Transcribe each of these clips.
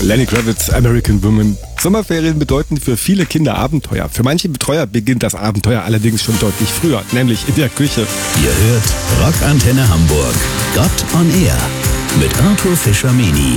Lenny Kravitz, American Woman. Sommerferien bedeuten für viele Kinder Abenteuer. Für manche Betreuer beginnt das Abenteuer allerdings schon deutlich früher, nämlich in der Küche. Ihr hört Rockantenne Hamburg. Gott on Air mit Arthur Fischer-Meni.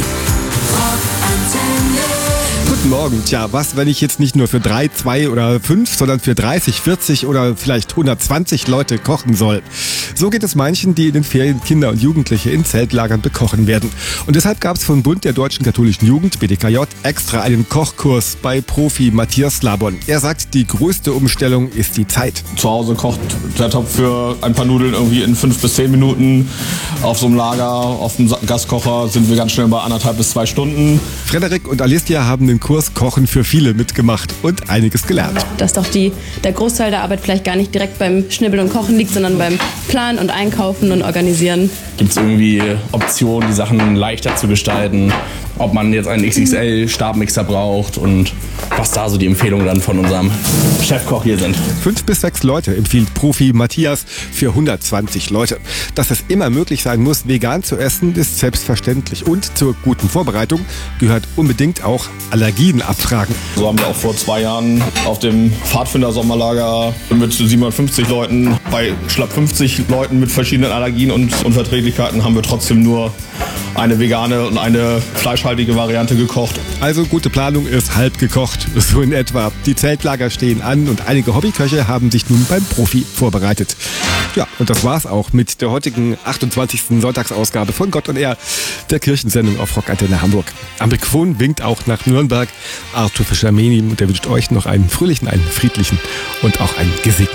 Guten Morgen. Tja, was, wenn ich jetzt nicht nur für 3, 2 oder 5, sondern für 30, 40 oder vielleicht 120 Leute kochen soll? So geht es manchen, die in den Ferien Kinder und Jugendliche in Zeltlagern bekochen werden. Und deshalb gab es vom Bund der Deutschen Katholischen Jugend, BDKJ, extra einen Kochkurs bei Profi Matthias Labon. Er sagt, die größte Umstellung ist die Zeit. Zu Hause kocht der Topf für ein paar Nudeln irgendwie in 5 bis 10 Minuten. Auf so einem Lager, auf dem Gaskocher sind wir ganz schnell bei 1,5 bis 2 Stunden. Frederik und Alicia haben den Kurs Kochen für viele mitgemacht und einiges gelernt. Dass doch der Großteil der Arbeit vielleicht gar nicht direkt beim Schnibbeln und Kochen liegt, sondern beim Planen und Einkaufen und Organisieren. Gibt es irgendwie Optionen, die Sachen leichter zu gestalten? Ob man jetzt einen XXL-Stabmixer braucht und was da so die Empfehlungen dann von unserem Chefkoch hier sind. 5 bis 6 Leute empfiehlt Profi Matthias für 120 Leute. Dass es immer möglich sein muss, vegan zu essen, ist selbstverständlich. Und zur guten Vorbereitung gehört unbedingt auch Allergien abfragen. So haben wir auch vor 2 Jahren auf dem Pfadfinder-Sommerlager mit 750 Leuten, bei schlapp 50 Leuten mit verschiedenen Allergien und Unverträglichkeiten haben wir trotzdem nur eine vegane und eine fleischhaltige Variante gekocht. Also gute Planung ist halb gekocht, so in etwa. Die Zeltlager stehen an und einige Hobbyköche haben sich nun beim Profi vorbereitet. Ja, und das war's auch mit der heutigen 28. Sonntagsausgabe von Gott on Air, der Kirchensendung auf Rockantenne Hamburg. Am Mikrofon winkt auch nach Nürnberg Arthur Fischer-Meni und der wünscht euch noch einen fröhlichen, einen friedlichen und auch einen gesegneten